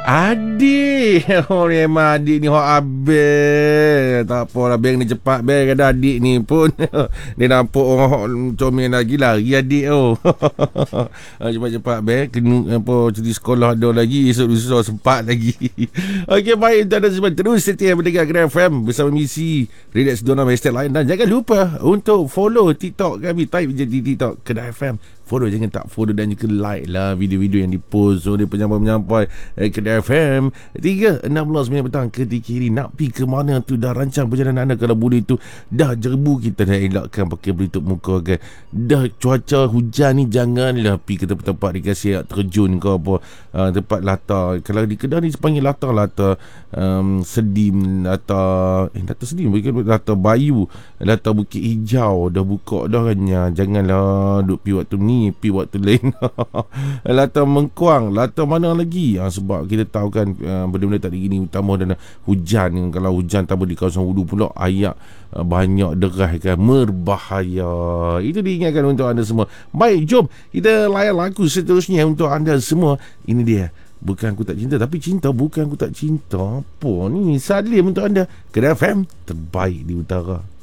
Adik. Oh, memang adik ni hok habis. Tak apalah, bank ni cepat bank. Ada adik ni pun dia nampak orang comel lagi lari adik tu. Cepat-cepat bank. Kena apa, cuti sekolah ada lagi. Esok lusa sempat lagi. Okey, baik, untuk anda semua terus setia mendengar Gerai FM bersama misi Relax Dona Hashtag lain. Dan jangan lupa untuk follow TikTok kami. Type je di TikTok Gerai FM. Follow, jangan tak follow, dan juga like lah video-video yang dipost oleh penyampai-penyampai Kedai FM. 3:16 minit petang ketika ini. Nak pergi ke mana tu? Dah rancang perjalanan anda? Kalau boleh tu dah jerbu, kita dah elakkan pakai pelitup muka kan. Dah cuaca hujan ni, janganlah pergi ke tempat-tempat dikasih terjun ke apa, tempat latar. Kalau di Kedah ni panggil latar Sedim, latar Sedim, bukan latar Bayu, latar Bukit Hijau. Dah buka dah kan. Janganlah duk pergi waktu ni, pi waktu lain. Latar Mengkuang, latar mana lagi, sebab kita tahu kan benda-benda tak gini, utama dan hujan. Kalau hujan tambah di kawasan hulu pula, ayak banyak deras kan, berbahaya. Itu diingatkan untuk anda semua. Baik, jom kita layan lagu seterusnya untuk anda semua. Ini dia, Bukan Aku Tak Cinta, tapi Cinta Bukan Aku Tak Cinta. Apa ni? Salim untuk anda. Kedai FM terbaik di utara.